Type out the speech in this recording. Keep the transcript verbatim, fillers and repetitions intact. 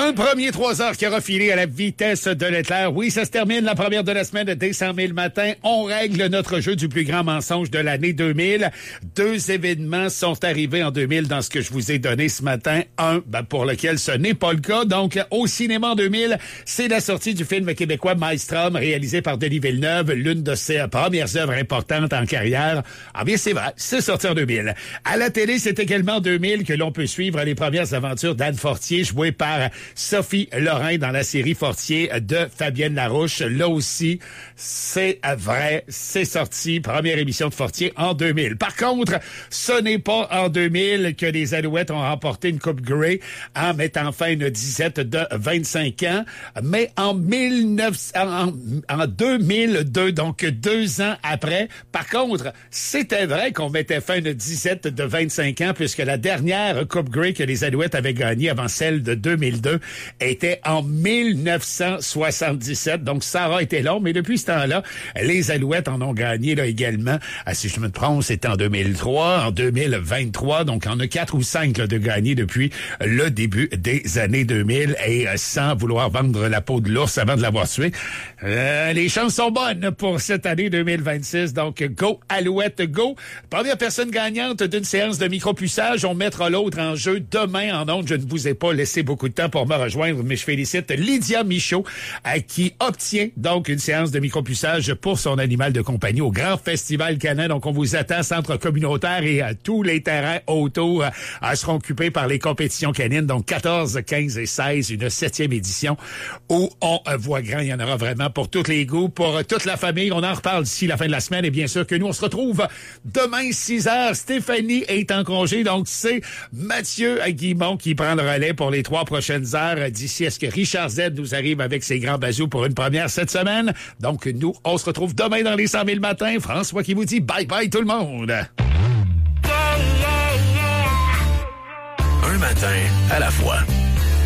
Un premier trois heures qui aura filé à la vitesse de l'éclair. Oui, ça se termine la première de la semaine de dès cent mille matin. On règle notre jeu du plus grand mensonge de l'année deux mille. Deux événements sont arrivés en deux mille dans ce que je vous ai donné ce matin. Un, ben, pour lequel ce n'est pas le cas. Donc, au cinéma en deux mille, c'est la sortie du film québécois Maelstrom, réalisé par Denis Villeneuve, l'une de ses premières œuvres importantes en carrière. Ah bien, c'est vrai, c'est sorti en deux mille. À la télé, c'est également en deux mille que l'on peut suivre les premières aventures d'Anne Fortier, jouée par Sophie Lorrain dans la série Fortier de Fabienne Larouche. Là aussi, c'est vrai, c'est sorti, première émission de Fortier en deux mille. Par contre, ce n'est pas en deux mille que les Alouettes ont remporté une Coupe Grey en mettant fin à une disette de vingt-cinq ans, mais en mille neuf cents, en, en deux mille deux, donc deux ans après. Par contre, c'était vrai qu'on mettait fin à une disette de vingt-cinq ans puisque la dernière Coupe Grey que les Alouettes avaient gagnée avant celle de deux mille deux était en mille neuf cent soixante-dix-sept. Donc, ça aura été long, mais depuis ce temps-là, les Alouettes en ont gagné là également. Ah, si je me trompe, c'était en deux mille trois, en deux mille vingt-trois. Donc, on a quatre ou cinq là, de gagnés depuis le début des années deux mille. Et euh, sans vouloir vendre la peau de l'ours avant de l'avoir tué, euh, les chances sont bonnes pour cette année deux mille vingt-six. Donc, go, Alouette, go. Première personne gagnante d'une séance de micropuçage. On mettra l'autre en jeu demain en ondes. Je ne vous ai pas laissé beaucoup de temps pour me rejoindre, mais je félicite Lydia Michaud, à qui obtient donc une séance de micropuçage pour son animal de compagnie au Grand Festival Canin. Donc, on vous attend, centre communautaire, et euh, tous les terrains autour euh, seront occupés par les compétitions canines. Donc, quatorze, quinze et seize, une septième édition où on euh, voit grand. Il y en aura vraiment pour tous les goûts, pour euh, toute la famille. On en reparle d'ici la fin de la semaine. Et bien sûr que nous, on se retrouve demain, six heures. Stéphanie est en congé. Donc, c'est Mathieu Guimont qui prend le relais pour les trois prochaines heures. D'ici à ce que Richard Z nous arrive avec ses grands bazous pour une première cette semaine. Donc, nous, on se retrouve demain dans les cent mille matins. François qui vous dit bye-bye tout le monde. Un matin à la fois.